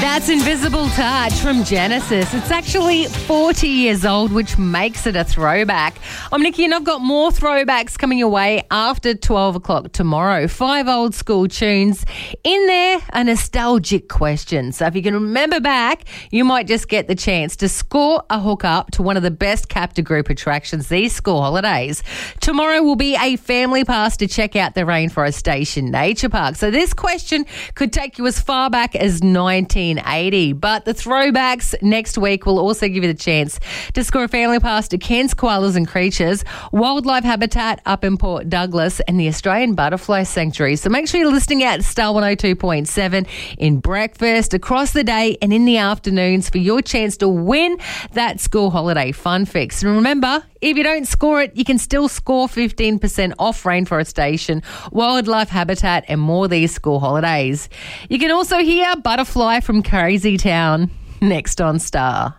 That's Invisible Touch from Genesis. It's actually 40 years old, which makes it a throwback. I'm Nikki and I've got more throwbacks coming your way after 12 o'clock tomorrow. 5 old school tunes. In there, a nostalgic question. So if you can remember back, you might just get the chance to score a hookup to one of the best Capta Group attractions these school holidays. Tomorrow will be a family pass to check out the Rainforest Station Nature Park. So this question could take you as far back as 1980. But the throwbacks next week will also give you the chance to score a family pass to Cairns Koalas and Creatures, Wildlife Habitat up in Port Douglas, and the Australian Butterfly Sanctuary. So make sure you're listening out at Star 102.7 in breakfast, across the day and in the afternoons for your chance to win that school holiday fun fix. And remember, if you don't score it, you can still score 15% off Rainforest Station, Wildlife Habitat and more these school holidays. You can also hear Butterfly from Crazy Town next on Star.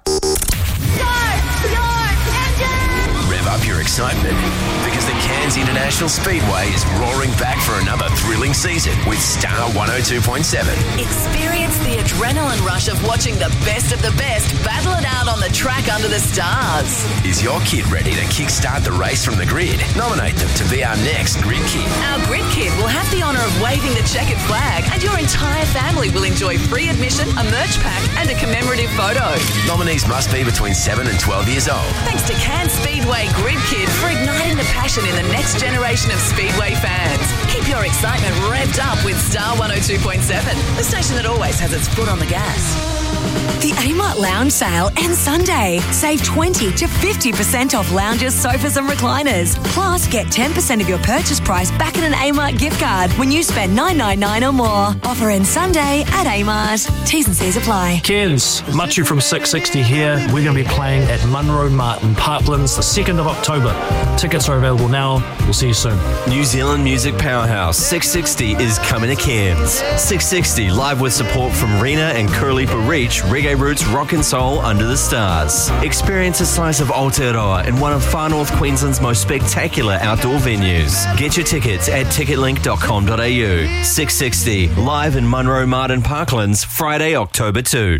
Rev up your excitement because the Cairns International Speedway is roaring back for another thrilling season with Star 102.7. Experience the adrenaline rush of watching the best battle it out on the track under the stars. Is your kid ready to kickstart the race from the grid? Nominate them to be our next Grid Kid. Our Grid Kid will have the honour of waving the checkered flag, and your entire family will enjoy free admission, a merch pack and a commemorative photo. Nominees must be between 7 and 12 years old. Thanks to Cairns Speedway Grid Kid for igniting the passion in the next generation of Speedway fans. Keep your excitement revved up with Star 102.7, the station that always has its foot on the gas. The Amart Lounge sale ends Sunday. Save 20 to 50% off lounges, sofas and recliners. Plus, get 10% of your purchase price back in an Amart gift card when you spend $9.99 or more. Offer ends Sunday at Amart. T's and C's apply. Cairns, Machu from 660 here. We're going to be playing at Munro Martin Parklands the 2nd of October. Tickets are available now. We'll see you soon. New Zealand music powerhouse 660 is coming to Cairns. 660 live with support from Rena and Curly Reach, reggae roots, rock and soul under the stars. Experience a slice of Aotearoa in one of Far North Queensland's most spectacular outdoor venues. Get your tickets at ticketlink.com.au. 660 live in Munro Martin Parklands Friday, October 2.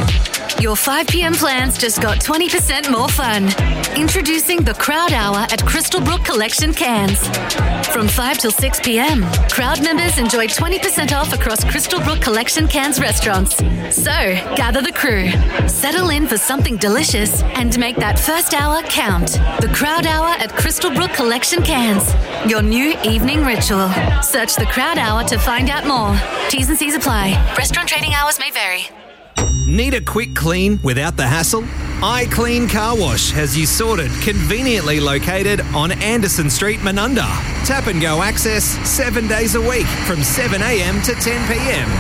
Your 5 p.m. plans just got 20% more fun. Introducing the Crowd Hour at Crystal Brook Collection Cairns. From 5 till 6 p.m, Crowd members enjoy 20% off across Crystal Brook Collection Cairns restaurants. So, gather the crew, settle in for something delicious and make that first hour count. The Crowd Hour at Crystal Brook Collection Cairns. Your new evening ritual. Search the Crowd Hour to find out more. T's and C's apply. Restaurant trading hours may vary. Need a quick clean without the hassle? iClean Car Wash has you sorted, conveniently located on Anderson Street, Menunda. Tap and go access 7 days a week from 7 a.m. to 10 p.m.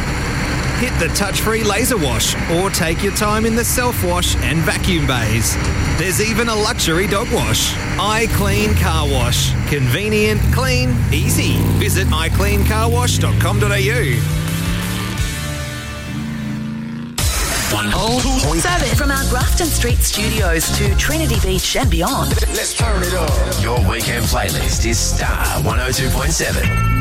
Hit the touch-free laser wash or take your time in the self-wash and vacuum bays. There's even a luxury dog wash. iClean Car Wash. Convenient, clean, easy. Visit icleancarwash.com.au. 102.7 from our Grafton Street studios to Trinity Beach and beyond. Let's turn it up. Your weekend playlist is Star 102.7.